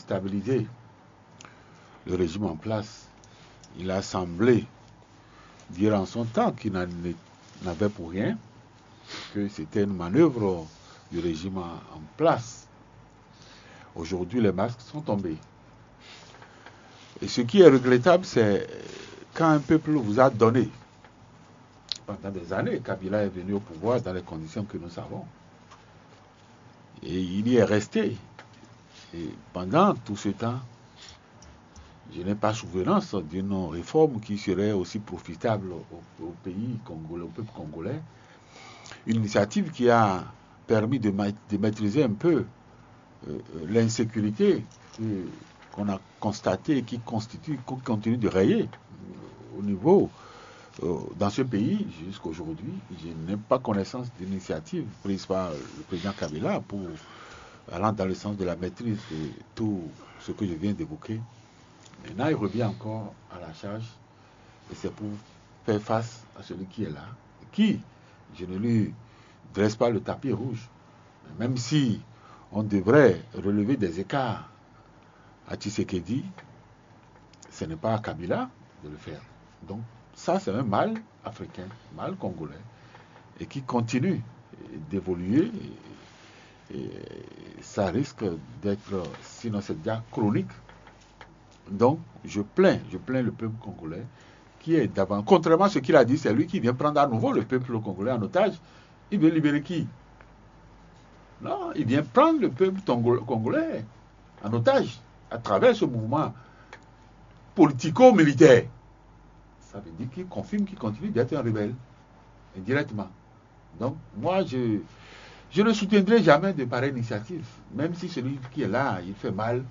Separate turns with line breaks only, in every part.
stabiliser le régime en place. Il a semblé dire en son temps qu'il n'avait pour rien, que c'était une manœuvre du régime en place. Aujourd'hui, les masques sont tombés. Et ce qui est regrettable, c'est quand un peuple vous a donné, pendant des années, Kabila est venu au pouvoir dans les conditions que nous savons. Et il y est resté. Et pendant tout ce temps, je n'ai pas souvenance d'une réforme qui serait aussi profitable au pays congolais, au peuple congolais. Une initiative qui a permis de maîtriser un peu l'insécurité qu'on a constatée et qui continue de rayer au niveau dans ce pays jusqu'à aujourd'hui. Je n'ai pas connaissance d'initiative prise par le président Kabila pour allant dans le sens de la maîtrise de tout ce que je viens d'évoquer. Maintenant, il revient encore à la charge et c'est pour faire face à celui qui est là, qui, je ne lui dresse pas le tapis rouge, même si on devrait relever des écarts à Tshisekedi, ce n'est pas à Kabila de le faire. Donc ça, c'est un mal africain, mal congolais, et qui continue d'évoluer. Et ça risque d'être, sinon c'est déjà chronique. Donc je plains le peuple congolais qui est d'avant. Contrairement à ce qu'il a dit, c'est lui qui vient prendre à nouveau le peuple congolais en otage. Il veut libérer qui? Non, il vient prendre le peuple congolais en otage à travers ce mouvement politico-militaire. Ça veut dire qu'il confirme qu'il continue d'être un rebelle, indirectement. Donc, moi, je ne soutiendrai jamais de pareille initiative, même si celui qui est là, il fait mal.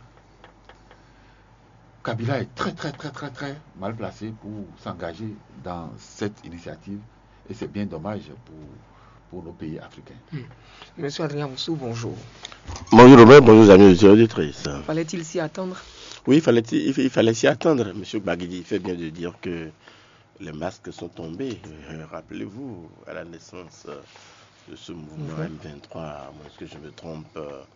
Kabila est très, très, très, très, très mal placé pour s'engager dans cette initiative, et c'est bien dommage pour nos pays africains.
Monsieur Adrien Moussou, bonjour.
Bonjour Robert, bonjour amis auditrices.
Fallait-il s'y attendre?
Oui, il fallait s'y attendre. Monsieur Baguidi fait bien de dire que les masques sont tombés. Rappelez-vous, à la naissance de ce mouvement M23, à moins que je me trompe,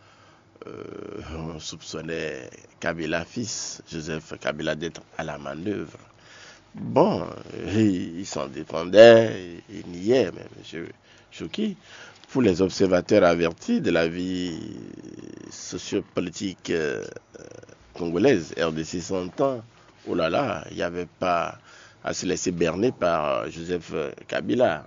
on soupçonnait Kabila fils, Joseph Kabila, d'être à la manœuvre. Bon, il s'en défendait, il niait, mais M. Chouki, pour les observateurs avertis de la vie sociopolitique congolaise, RDC 100 ans, oh là là, il n'y avait pas à se laisser berner par Joseph Kabila.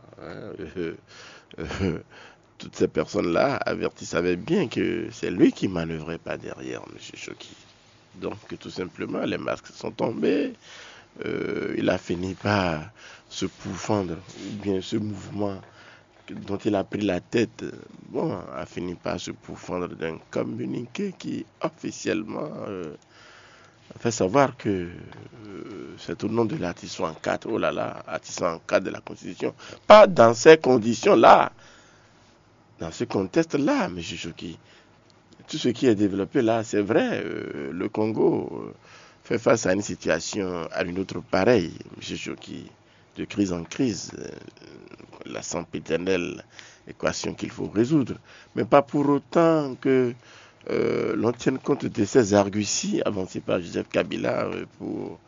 Toutes ces personnes-là avertis savaient bien que c'est lui qui manœuvrait pas derrière M. Chouki. Donc, tout simplement, les masques sont tombés. Il a fini par se pourfendre, ou bien ce mouvement dont il a pris la tête, a fini par se pourfendre d'un communiqué qui officiellement fait savoir que c'est au nom de l'article 64, oh là là, article 64 de la Constitution, pas dans ces conditions-là, dans ce contexte-là, M. Chouki. Tout ce qui est développé là, c'est vrai, le Congo fait face à une situation, à une autre pareille, M. Chouki, de crise en crise, la sempiternelle équation qu'il faut résoudre, mais pas pour autant que l'on tienne compte de ces arguties avancées par Joseph Kabila pour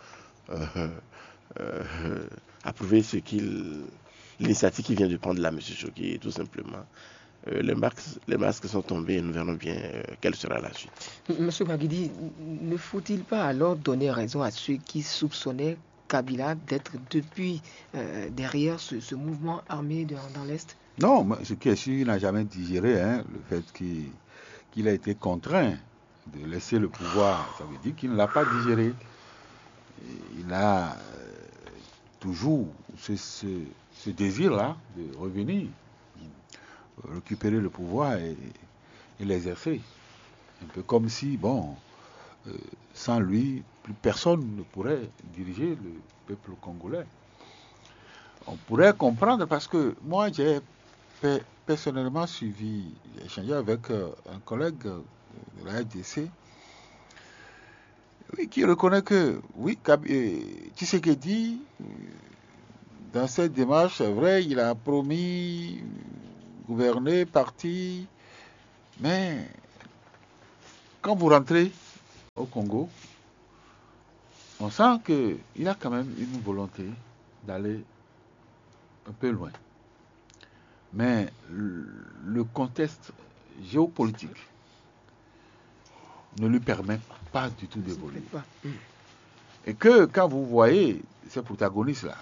approuver l'initiative qu'il vient de prendre là, M. Chouki, tout simplement. Les masques sont tombés et nous verrons bien quelle sera la suite.
Monsieur Baguidi, ne faut-il pas alors donner raison à ceux qui soupçonnaient Kabila d'être depuis derrière ce mouvement armé dans l'Est?
Non, ce qui est sûr, il n'a jamais digéré le fait qu'il a été contraint de laisser le pouvoir. Ça veut dire qu'il ne l'a pas digéré. Il a toujours ce désir-là de revenir, récupérer le pouvoir et l'exercer. Un peu comme si, sans lui, plus personne ne pourrait diriger le peuple congolais. On pourrait comprendre parce que moi, j'ai personnellement suivi, j'ai échangé avec un collègue de la RDC, oui, qui reconnaît que, oui, Tshisekedi, dans cette démarche, c'est vrai, il a promis gouverner, parti, mais quand vous rentrez au Congo, on sent qu'il a quand même une volonté d'aller un peu loin. Mais le contexte géopolitique ne lui permet pas du tout d'évoluer. Et que quand vous voyez ces protagonistes-là,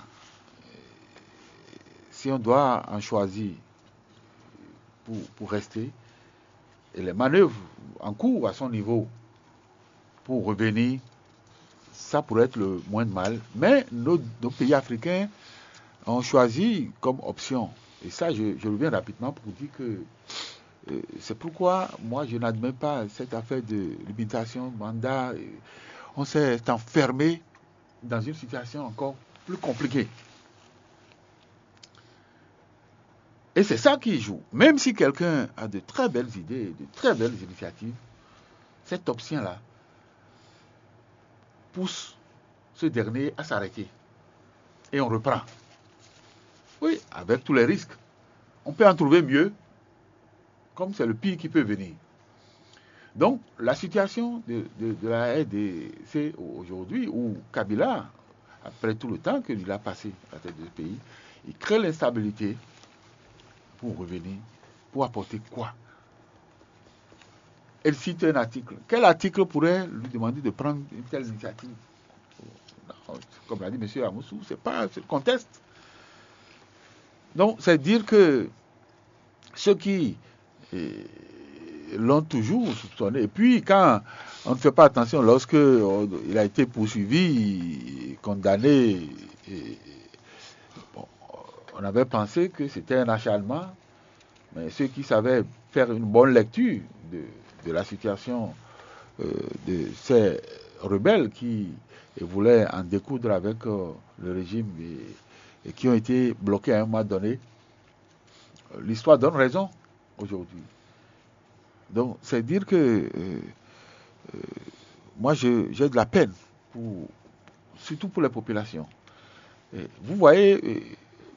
si on doit en choisir pour rester, et les manœuvres en cours à son niveau pour revenir, ça pourrait être le moins de mal. Mais nos pays africains ont choisi comme option. Et ça, je reviens rapidement pour dire que c'est pourquoi moi je n'admets pas cette affaire de limitation de mandat. On s'est enfermé dans une situation encore plus compliquée. Et c'est ça qui joue. Même si quelqu'un a de très belles idées, de très belles initiatives, cette option-là pousse ce dernier à s'arrêter. Et on reprend. Oui, avec tous les risques. On peut en trouver mieux, comme c'est le pire qui peut venir. Donc, la situation de la RDC aujourd'hui, où Kabila, après tout le temps qu'il a passé à la tête du pays, il crée l'instabilité pour revenir, pour apporter quoi? Elle cite un article. Quel article pourrait lui demander de prendre une telle initiative? Comme l'a dit M. Amoussou, c'est pas ce contexte. Donc, c'est dire que ceux qui l'ont toujours soupçonné, et puis quand on ne fait pas attention, lorsque il a été poursuivi, condamné, bon, on avait pensé que c'était un acharnement, mais ceux qui savaient faire une bonne lecture de la situation de ces rebelles qui voulaient en découdre avec le régime et qui ont été bloqués à un moment donné, l'histoire donne raison aujourd'hui. Donc, c'est dire que moi, j'ai de la peine, surtout pour les populations. Et vous voyez,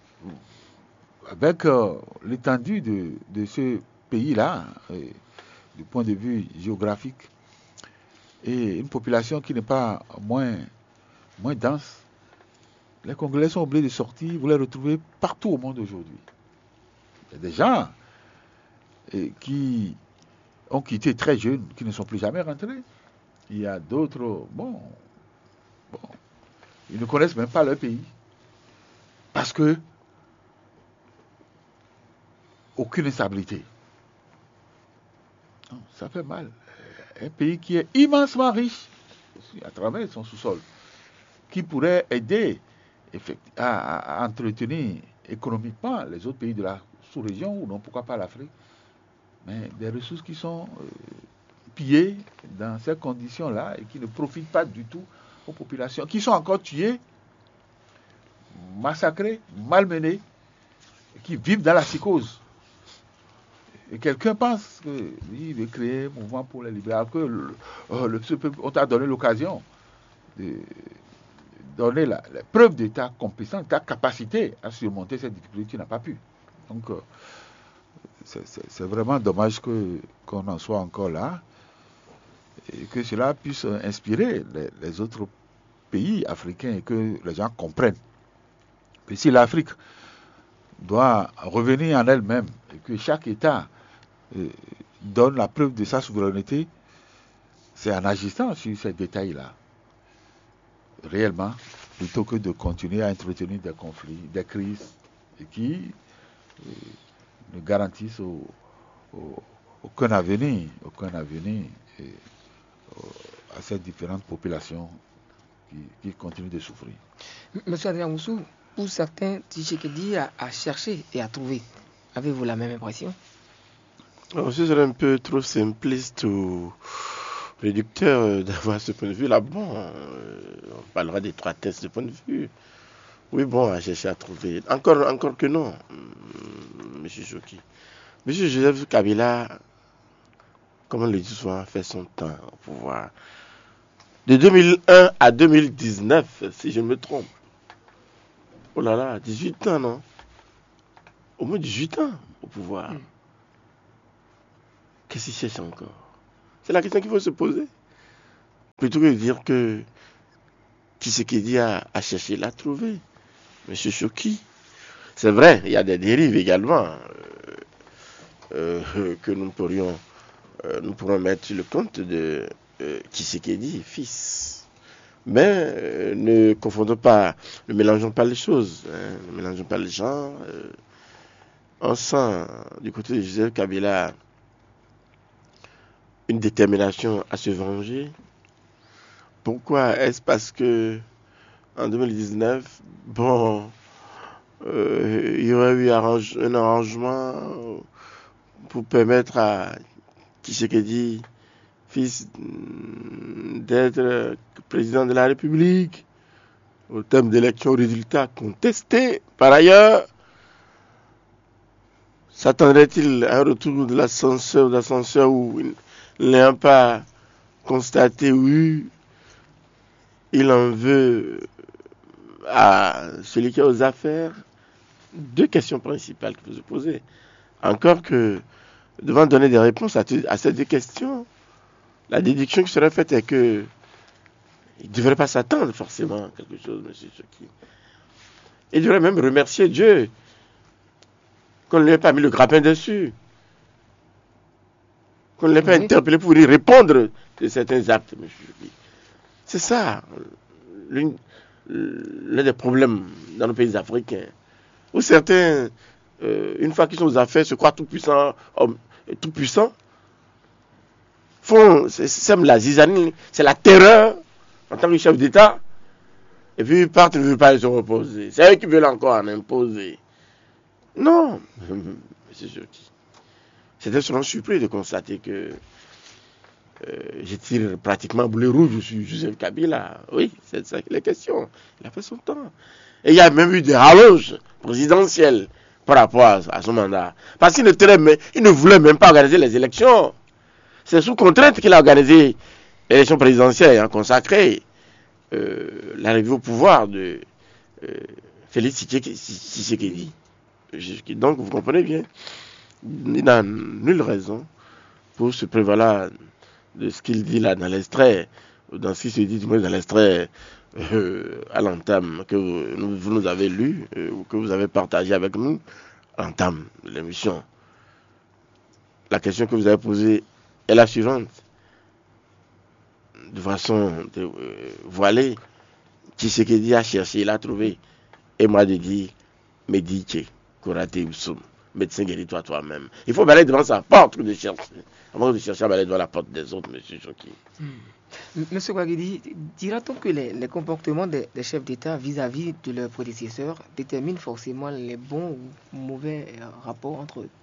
avec l'étendue de ce pays-là, du point de vue géographique, et une population qui n'est pas moins dense, les Congolais sont obligés de sortir, vous les retrouvez partout au monde aujourd'hui. Il y a des gens qui ont quitté très jeunes, qui ne sont plus jamais rentrés. Il y a d'autres, ils ne connaissent même pas leur pays. Parce que aucune instabilité. Ça fait mal. Un pays qui est immensement riche, à travers son sous-sol, qui pourrait aider à entretenir économiquement les autres pays de la sous-région, ou non, pourquoi pas l'Afrique, mais des ressources qui sont pillées dans ces conditions-là et qui ne profitent pas du tout aux populations, qui sont encore tuées, massacrées, malmenées, et qui vivent dans la psychose. Et quelqu'un pense qu'il veut créer un mouvement pour les libérer, que on t'a donné l'occasion de donner la preuve de ta compétence, de ta capacité à surmonter cette difficulté, tu n'as pas pu. Donc, c'est vraiment dommage qu'on en soit encore là et que cela puisse inspirer les autres pays africains et que les gens comprennent que si l'Afrique doit revenir en elle-même et que chaque État donne la preuve de sa souveraineté, c'est en agissant sur ces détails-là, réellement, plutôt que de continuer à entretenir des conflits, des crises qui ne garantissent aucun avenir à ces différentes populations qui continuent de souffrir.
Monsieur Adrien Moussou, pour certains, Tshisekedi a cherché et a trouvé. Avez-vous la même impression?
Ce serait un peu trop simpliste ou réducteur d'avoir ce point de vue-là. Bon, on parlera d'étroitesse de point de vue. Oui, bon, à chercher à trouver. Encore que non, M. Choki. M. Joseph Kabila, comme on le dit souvent, fait son temps au pouvoir. De 2001 à 2019, si je me trompe. Oh là là, 18 ans, non? Au moins 18 ans au pouvoir. Qu'est-ce qu'il cherche encore? C'est la question qu'il faut se poser. plutôt que de dire que Tshisekedi a cherché, il a trouvé. Monsieur Choki, c'est vrai, il y a des dérives également que nous pourrons mettre sur le compte de Tshisekedi, fils. Mais ne confondons pas, ne mélangeons pas les choses, hein, ne mélangeons pas les gens. On sent du côté de Joseph Kabila une détermination à se venger. Pourquoi? Est-ce parce que en 2019, bon, il y aurait eu un arrangement pour permettre à Tshisekedi, fils, d'être président de la République au terme d'élections, résultats contestés. Par ailleurs, s'attendrait-il à un retour de l'ascenseur où il n'a pas constaté, oui, il en veut à celui qui est aux affaires? Deux questions principales qu'il faut se poser. Encore que, devant donner des réponses à ces deux questions, la déduction qui serait faite est que il ne devrait pas s'attendre forcément à quelque chose, M. Choki. Il devrait même remercier Dieu qu'on ne lui ait pas mis le grappin dessus, qu'on ne l'ait pas interpellé pour y répondre de certains actes, M. Choki. C'est ça, l'un des problèmes dans nos pays africains, où certains, une fois qu'ils sont aux affaires, se croient tout-puissants, sèment la zizanie, c'est la terreur en tant que chef d'État, et puis ils partent, ne veulent pas se reposer. C'est eux qui veulent encore en imposer. Non, monsieur Choki. J'étais souvent surpris de constater que je tire pratiquement boulet rouge sur Joseph Kabila. Oui, c'est ça qu'il est question. Il a fait son temps. Et il y a même eu des rallonges présidentielles par rapport à son mandat. Parce qu'il ne voulait même pas organiser les élections. C'est sous contrainte qu'il a organisé l'élection présidentielle ayant consacré l'arrivée au pouvoir de Félix Tshisekedi. Donc, vous comprenez bien, il n'a nulle raison pour se prévaloir de ce qu'il dit là dans l'extrait, dans ce qui se dit du moins dans l'extrait à l'entame que vous nous avez lu, ou que vous avez partagé avec nous, à l'entame de l'émission. La question que vous avez posée est la suivante. De façon voilée, Tshisekedi a cherché, il a trouvé. Et moi de dire, méditer, Koraté Oussoum, médecin guéris-toi toi-même. Il faut aller devant sa porte de chercher. Avant de chercher à aller devant la porte des autres, M. Choki.
Monsieur Ouaguedi, dira-t-on que les comportements des chefs d'État vis-à-vis de leurs prédécesseurs déterminent forcément les bons ou mauvais rapports entre eux?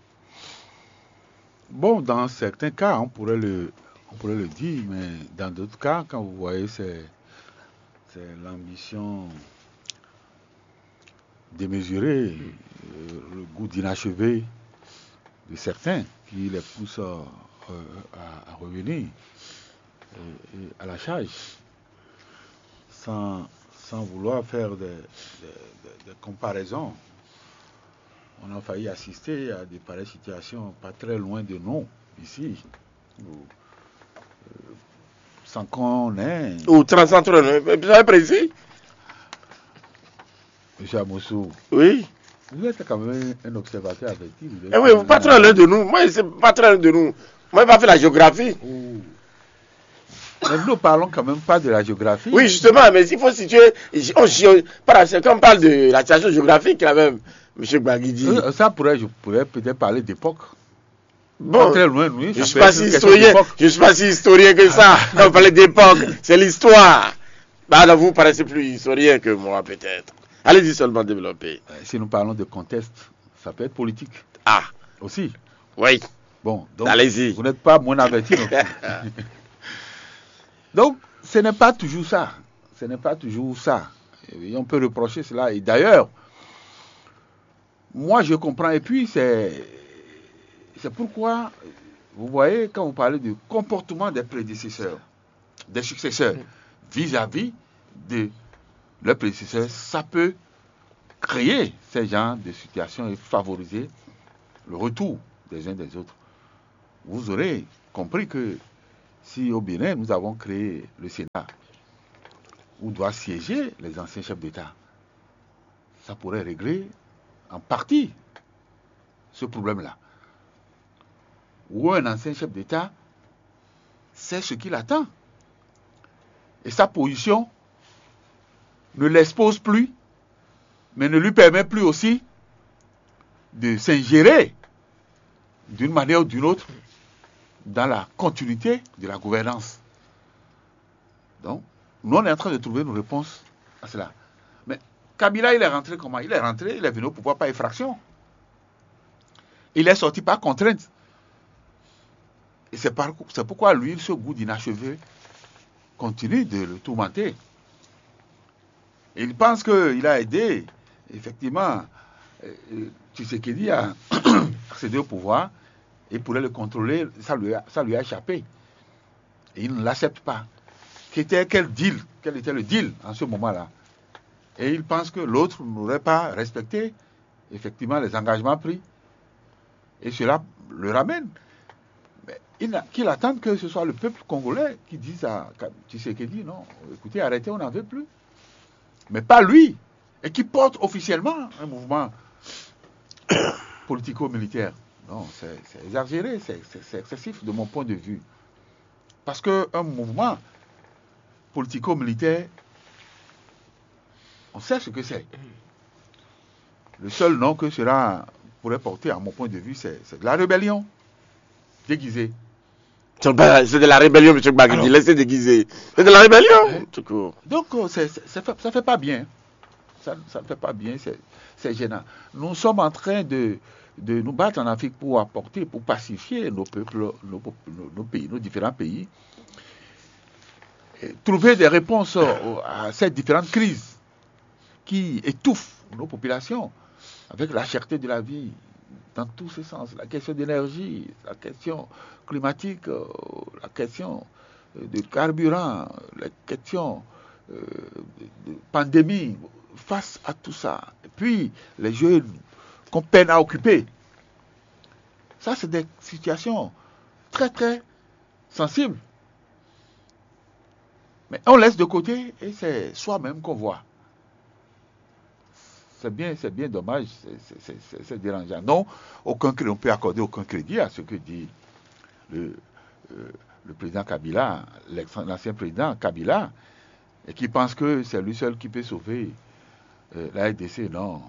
Bon, dans certains cas, on pourrait le dire, mais dans d'autres cas, quand vous voyez, c'est l'ambition démesurée, le goût d'inachevé de certains qui les poussent à revenir à la charge, sans vouloir faire des comparaisons. On a failli assister à des pareilles situations pas très loin de nous, ici, sans qu'on ait...
Ou transcentre, vous avez précis?
Monsieur Amoussou.
Oui.
Vous êtes quand même un observateur averti.
Eh oui, vous pas très loin de nous. Moi, c'est pas très loin de nous. Moi, je n'ai pas fait la géographie.
Mais nous ne parlons quand même pas de la géographie.
Oui, justement, mais il faut situer... Quand on parle de la situation géographique, là même, M. Baguidi.
Ça je pourrais peut-être parler d'époque.
Bon,
pas très loin, oui,
je ne suis pas si historien. Je suis pas si historien que ça. Quand on parlait d'époque, c'est l'histoire. Bah, là, vous paraissez plus historien que moi, peut-être. Allez-y seulement développer.
Si nous parlons de contexte, ça peut être politique.
Ah.
Aussi.
Oui.
Bon, donc,
allez-y.
Vous n'êtes pas moins averti non plus. Donc, ce n'est pas toujours ça. Ce n'est pas toujours ça. Et on peut reprocher cela. Et d'ailleurs, moi je comprends. Et puis, c'est pourquoi, vous voyez, quand vous parlez du comportement des prédécesseurs, des successeurs, vis-à-vis de leurs prédécesseurs, ça peut créer ces genres de situations et favoriser le retour des uns des autres. Vous aurez compris que si au Bénin, nous avons créé le Sénat, où doivent siéger les anciens chefs d'État, ça pourrait régler en partie ce problème-là. Où un ancien chef d'État sait ce qu'il attend. Et sa position ne l'expose plus, mais ne lui permet plus aussi de s'ingérer d'une manière ou d'une autre dans la continuité de la gouvernance. Donc, nous, on est en train de trouver une réponse à cela. Mais Kabila, il est rentré comment? Il est venu au pouvoir par effraction. Il est sorti par contrainte. Et c'est pourquoi lui, ce goût d'inachevé continue de le tourmenter. Et il pense qu'il a aidé, effectivement, Tshisekedi à accéder au pouvoir et pourrait le contrôler, ça lui a échappé. Et il ne l'accepte pas. Quel était le deal en ce moment-là? Et il pense que l'autre n'aurait pas respecté, effectivement, les engagements pris. Et cela le ramène. Qu'il attende que ce soit le peuple congolais qui dise à Tshisekedi, non, écoutez, arrêtez, on n'en veut plus. Mais pas lui, et qui porte officiellement un mouvement politico-militaire. Non, c'est exagéré, c'est excessif de mon point de vue. Parce qu'un mouvement politico-militaire, on sait ce que c'est. Le seul nom que cela pourrait porter, à mon point de vue, c'est de la rébellion déguisée.
C'est de la rébellion, M. Gbagidi, laissez déguiser. C'est de la rébellion, tout court.
Donc, ça ne fait pas bien. Ça ne fait pas bien, c'est gênant. Nous sommes en train de nous battre en Afrique pour pacifier nos peuples, nos pays, nos différents pays. Et trouver des réponses à ces différentes crises qui étouffent nos populations avec la cherté de la vie dans tous ces sens. La question d'énergie, la question climatique, la question de carburant, la question de pandémie, face à tout ça. Et puis, les jeunes qu'on peine à occuper. Ça, c'est des situations très, très sensibles. Mais on laisse de côté et c'est soi-même qu'on voit. C'est bien dommage, c'est dérangeant. Non, on ne peut accorder aucun crédit à ce que dit le président Kabila, l'ancien président Kabila, et qui pense que c'est lui seul qui peut sauver la RDC. Non.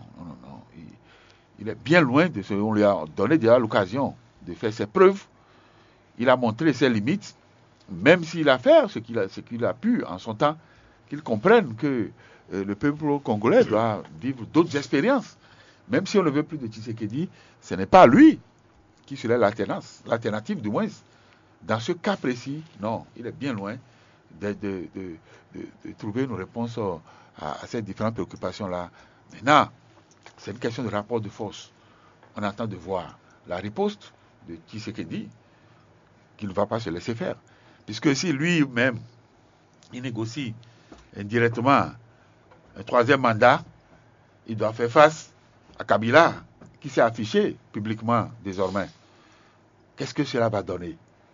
Il est bien loin de ce. On lui a donné déjà l'occasion de faire ses preuves. Il a montré ses limites, même s'il a fait ce qu'il a pu en son temps, qu'il comprenne que le peuple congolais doit vivre d'autres expériences. Même si on ne veut plus de Tshisekedi, ce n'est pas lui qui serait l'alternative du moins. Dans ce cas précis, non, il est bien loin de trouver une réponse à ces différentes préoccupations-là. Maintenant, c'est une question de rapport de force. On attend de voir la riposte de Tshisekedi, qui ne va pas se laisser faire. Puisque si lui-même, il négocie indirectement un troisième mandat, il doit faire face à Kabila, qui s'est affiché publiquement désormais. Qu'est-ce que cela va donner?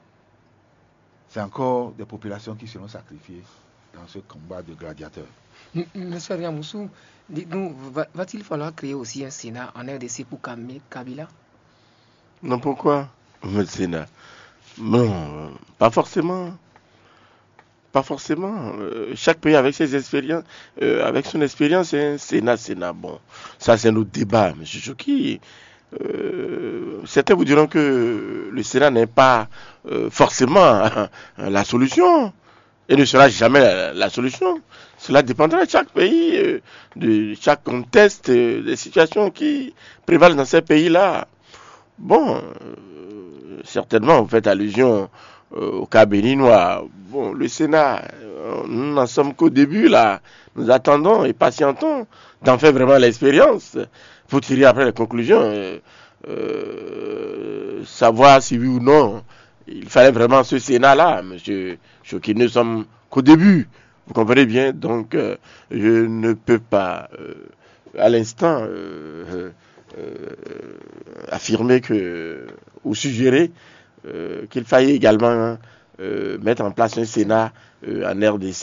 C'est encore des populations qui seront sacrifiées dans ce combat de gladiateurs.
Monsieur Adrian-Moussou, dites-nous, va-t-il falloir créer aussi un Sénat en RDC pour calmer Kabila?
Non, pourquoi le Sénat? Non, pas forcément. Pas forcément. Chaque pays avec ses expériences, avec son expérience, c'est un Sénat. Bon, ça c'est notre débat, M. Choki. Certains vous diront que le Sénat n'est pas forcément la solution et ne sera jamais la solution. Cela dépendra de chaque pays, de chaque contexte, des situations qui prévalent dans ces pays-là. Bon, certainement, vous faites allusion au cas béninois. Bon, le Sénat, nous n'en sommes qu'au début, là. Nous attendons et patientons d'en faire vraiment l'expérience pour tirer après les conclusions. Savoir si oui ou non il fallait vraiment ce Sénat-là, monsieur Choki. Nous sommes qu'au début. Vous comprenez bien, donc je ne peux pas à l'instant affirmer ou suggérer qu'il faille également mettre en place un Sénat en RDC